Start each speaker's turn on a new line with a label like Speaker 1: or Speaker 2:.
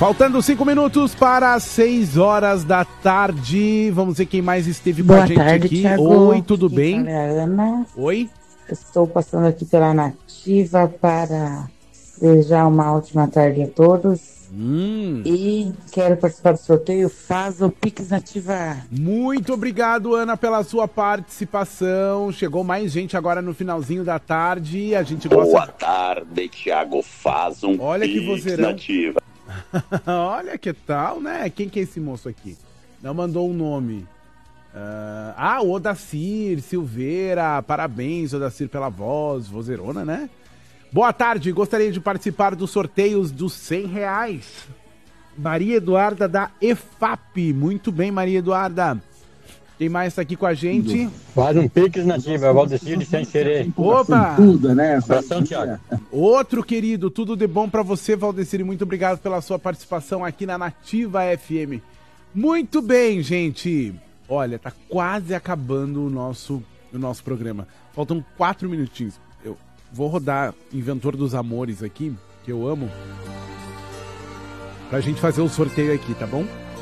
Speaker 1: Faltando 5 minutos para 6 horas da tarde. Vamos ver quem mais esteve com a gente aqui.
Speaker 2: Thiago.
Speaker 1: Oi, tudo bem?
Speaker 2: Fala, Ana.
Speaker 1: Oi.
Speaker 2: Estou passando aqui pela Nativa para desejar uma ótima tarde a todos. E quero participar do sorteio. Faz o Pix Nativa.
Speaker 1: Muito obrigado, Ana, pela sua participação. Chegou mais gente agora no finalzinho da tarde. A gente gosta...
Speaker 3: Boa tarde, Thiago. Faz um
Speaker 1: Olha que
Speaker 3: Pix
Speaker 1: vozeirão.
Speaker 3: Nativa.
Speaker 1: Olha que tal, né? Quem que é esse moço aqui? Não mandou um nome. O Odacir Silveira. Parabéns, Odacir, pela voz. Vozeirona, né? Boa tarde, gostaria de participar dos sorteios dos R$100. Maria Eduarda da EFAP. Muito bem, Maria Eduarda. Quem mais está aqui com a gente?
Speaker 4: Faz um Pix Nativa, Valdecir de Xanxerê.
Speaker 1: Opa!
Speaker 5: Tudo, né?
Speaker 4: Abração, Thiago.
Speaker 1: Outro querido, tudo de bom para você, Valdecir, e muito obrigado pela sua participação aqui na Nativa FM. Muito bem, gente. Olha, tá quase acabando o nosso programa. Faltam 4 minutinhos. Eu vou rodar Inventor dos Amores aqui, que eu amo, pra gente fazer o sorteio aqui, tá bom?